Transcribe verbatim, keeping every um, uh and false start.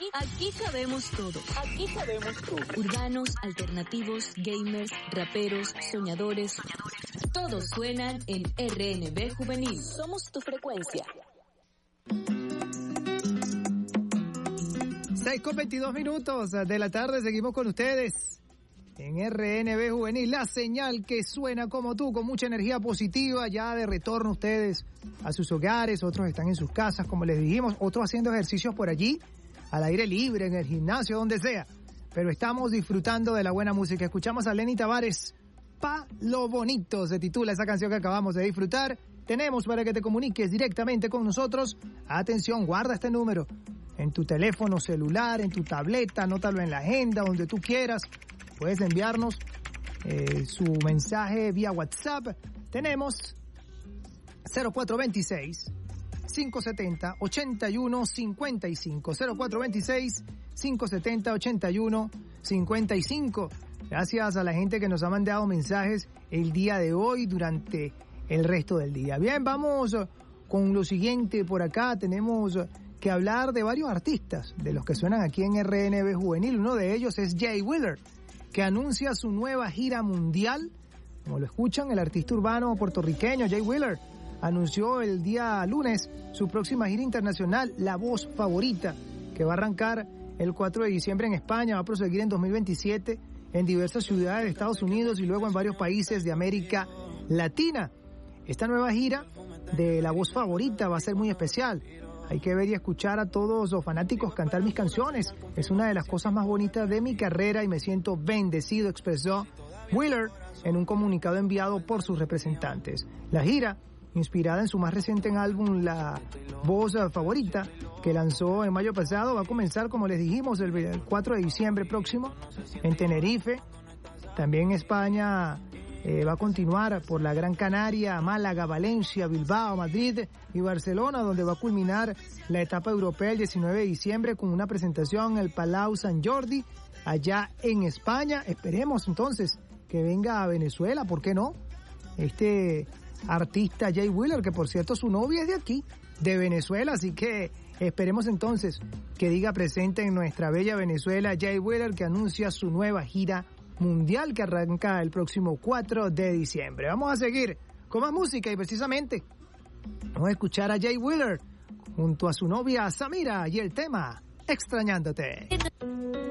aquí cabemos todos. Aquí cabemos todos. Urbanos, alternativos, gamers, raperos, soñadores. Todos suenan en R N B Juvenil. Somos tu frecuencia. seis con veintidós minutos de la tarde, seguimos con ustedes en R N B Juvenil, la señal que suena como tú, con mucha energía positiva, ya de retorno ustedes a sus hogares, otros están en sus casas, como les dijimos, otros haciendo ejercicios por allí, al aire libre, en el gimnasio, donde sea, pero estamos disfrutando de la buena música. Escuchamos a Lenny Tavares, Pa Lo Bonito, se titula esa canción que acabamos de disfrutar. Tenemos para que te comuniques directamente con nosotros, atención, guarda este número, en tu teléfono celular, en tu tableta, anótalo en la agenda, donde tú quieras. Puedes enviarnos eh, su mensaje vía WhatsApp. Tenemos cero cuatro dos seis, cinco siete cero, ocho uno cinco cinco. cero cuatro dos seis, cinco siete cero, ocho uno cinco cinco. Gracias a la gente que nos ha mandado mensajes el día de hoy, durante el resto del día. Bien, vamos con lo siguiente por acá. Tenemos que hablar de varios artistas, de los que suenan aquí en R N B Juvenil. Uno de ellos es Jay Wheeler, que anuncia su nueva gira mundial. Como lo escuchan, el artista urbano puertorriqueño Jay Wheeler anunció el día lunes su próxima gira internacional, La Voz Favorita, que va a arrancar el cuatro de diciembre en España, va a proseguir en dos mil veintisiete en diversas ciudades de Estados Unidos y luego en varios países de América Latina. Esta nueva gira de La Voz Favorita va a ser muy especial. Hay que ver y escuchar a todos los fanáticos cantar mis canciones. Es una de las cosas más bonitas de mi carrera y me siento bendecido, expresó Wheeler en un comunicado enviado por sus representantes. La gira, inspirada en su más reciente álbum La Voz Favorita, que lanzó en mayo pasado, va a comenzar, como les dijimos, el cuatro de diciembre próximo en Tenerife. También España eh, va a continuar por la Gran Canaria, Málaga, Valencia, Bilbao, Madrid y Barcelona, donde va a culminar la etapa europea el diecinueve de diciembre con una presentación en el Palau Sant Jordi, allá en España. Esperemos entonces que venga a Venezuela, ¿por qué no? Este artista Jay Wheeler, que por cierto su novia es de aquí, de Venezuela, así que esperemos entonces que diga presente en nuestra bella Venezuela Jay Wheeler, que anuncia su nueva gira mundial que arranca el próximo cuatro de diciembre. Vamos a seguir con más música y precisamente vamos a escuchar a Jay Wheeler junto a su novia Samira y el tema Extrañándote.